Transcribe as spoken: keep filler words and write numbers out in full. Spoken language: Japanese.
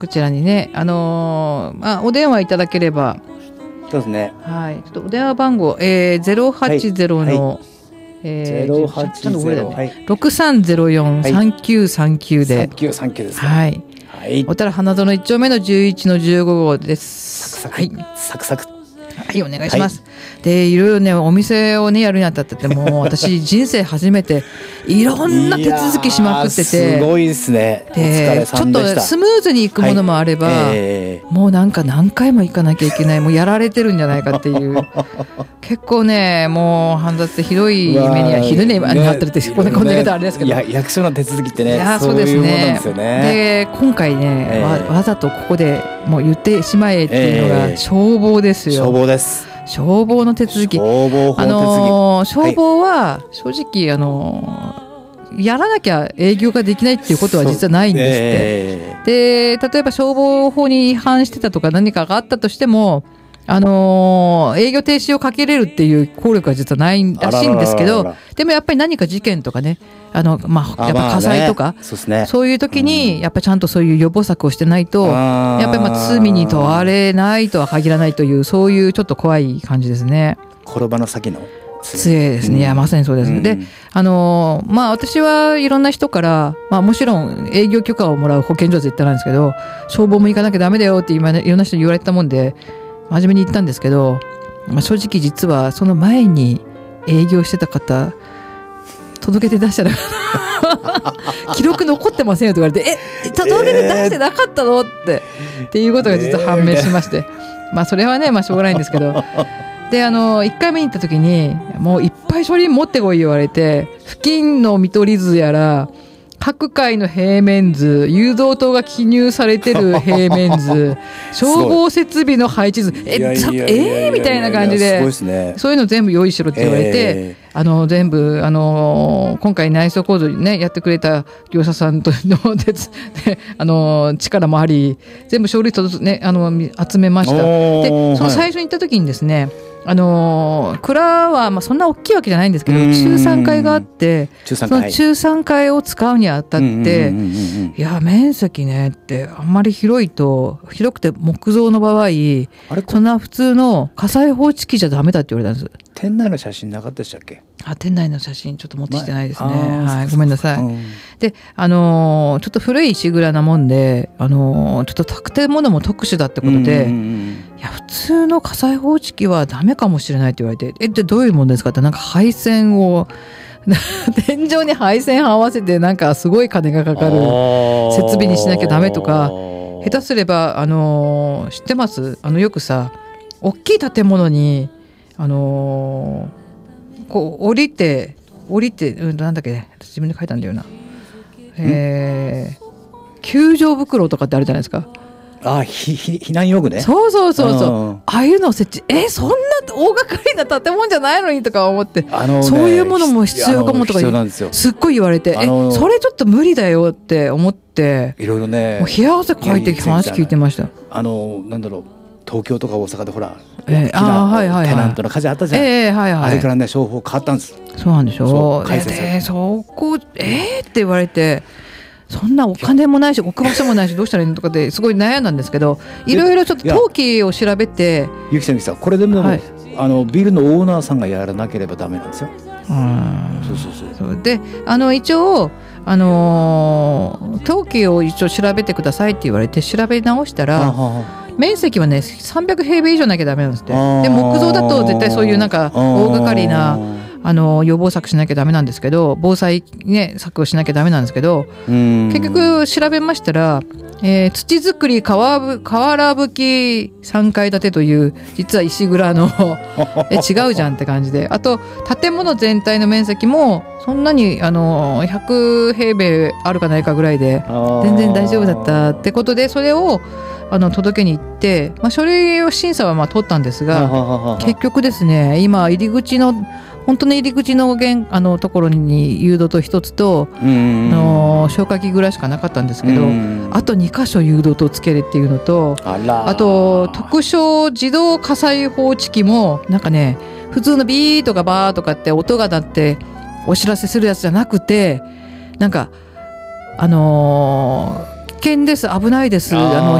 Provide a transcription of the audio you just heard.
こちらにね、あのーまあ、お電話いただければ。 そうですね。 はい。ちょっとお電話番号、えー、ゼロはちゼロの、はい、えー、ゼロはちゼロ、はい、ろくさんゼロよん、さんきゅうさんきゅうで。 さんきゅうさんきゅうですね。 はい。はい。小樽花園いっ丁目のじゅういちのじゅうご号です。 サクサク。はい。サクサク。 はい、お願いします。はい、で、いろいろね、お店をね、やるにあたってて、もう私、人生初めて、いろんな手続きしまくってて。 すごいですね。 で、ちょっとスムーズにいくものもあれば、はいえー、もうなんか何回も行かなきゃいけない、もうやられてるんじゃないかっていう。結構ね、もう、煩雑でひどい目には、ひどい目になってるって、こんな言い方あれですけど。 いや、役所の手続きってね、 いやそうですね。 そういうものなんですよね。 で、今回ね、えー、わ、わざとここでもう言ってしまえっていうのが、消防ですよ。 消防です。 消防の手続き。 消防法手続き。 あのー、消防は、正直、あのー、やらなきゃ営業ができないっていうことは実はないんですって。えー、で、例えば消防法に違反してたとか何かがあったとしても、あのー、営業停止をかけれるっていう効力は実はないらしいんですけど、でもやっぱり何か事件とかね、あの、まあ、やっぱ火災とか、 そうですね、 そういう時に、やっぱりちゃんとそういう予防策をしてないと、やっぱりまあ、罪に問われないとは限らないという、そういうちょっと怖い感じですね。 転ばの先の杖ですね。いや、まさにそうです。うん、で、あのー、まあ、私はいろんな人から、まあ、もちろん営業許可をもらう保健所は絶対なんですけど、消防も行かなきゃダメだよって今、ね、いろんな人に言われたもんで、真面目に言ったんですけど、まあ、正直実はその前に営業してた方、届けて出したら記録残ってませんよと言われて、え、届けて出してなかったのって、っていうことが実は判明しまして。まあ、それはね、まあ、しょうがないんですけど。で、あの、いっかいめに行った時に、もういっぱい書類持ってこい言われて、付近の見取り図やら、各階の平面図、誘導灯が記入されてる平面図、消防設備の配置図、え、えーみたいな感じで、ね、そういうの全部用意しろって言われて、えー、あの、全部、あのー、今回内装工事ね、やってくれた業者さんとの鉄、ね、あのー、力もあり、全部書類とね、あの、集めました。で、その最初に行った時にですね、あのー、蔵は、まあ、そんな大きいわけじゃないんですけど、中さん階があって、その中さん階を使うにあたって、いや、面積ねって、あんまり広いと、広くて木造の場合、そんな普通の火災報知器じゃダメだって言われたんです。 店内の写真なかったでしたっけ？ あ、店内の写真ちょっと持ってきてないですね。はい、ごめんなさい。うん、で、あのー、ちょっと古い石蔵なもんで、あのー、ちょっと建物も特殊だってことで、いや、普通の火災報知器はダメかもしれないって言われて、え、でどういうもんですかって、なんか配線を、天井に配線合わせてなんかすごい金がかかる設備にしなきゃダメとか、下手すれば、あのー、知ってます？あの、よくさ、大きい建物に、あのー、こう降りて降りて、うん、なんだっけ、自分で書いたんだよな、えー、救助袋とかってあるじゃないですか。 あ、ひひ避難用具ね。 そうそうそうそう、ああいうのを設置、えそんな大掛かりな建物じゃないのにとか思って、あの、ね、そういうものも必要かもとかすっごい言われて、えそれちょっと無理だよって思って、いろいろね、もう冷や汗かいて話聞いてました。 あの、なんだろう、東京とか大阪でほら、 えー、あはいはいはい、 テナントの火事あったじゃん、 えーはいはい、 あれからね商法変わったんです。 そうなんでしょう。で、でそこえーって言われて、そんなお金もないし置く場所もないしどうしたらいいのとかですごい悩んだんですけど、いろいろちょっと登記を調べて、 ゆきさんゆきさんこれでも、はい、あのビルのオーナーさんがやらなければダメなんですよ。 うんそうそうそうそうで、あの一応あのー、登記を一応調べてくださいって言われて調べ直したら、面積はねさんびゃく平米以上なきゃダメなんですって。で木造だと絶対そういうなんか大掛かりなあの予防策しなきゃダメなんですけど、防災、ね、策をしなきゃダメなんですけど、結局調べましたら、えー、土作り瓦葺きさんかい建てという実は石蔵のえ違うじゃんって感じで、あと建物全体の面積もそんなにあのひゃく平米あるかないかぐらいで全然大丈夫だったってことで、それをあの届けに行って、まあ、書類を審査はまあ取ったんですが、結局ですね、今入り口の本当の入り口の玄あのところに誘導灯一つと、あの消火器ぐらいしかなかったんですけど、あとに箇所誘導灯つけるっていうのと、 あ, あと特殊自動火災報知器もなんかね、普通のビーとかバーとかって音が鳴ってお知らせするやつじゃなくて、なんかあのー険です危ないですあーあの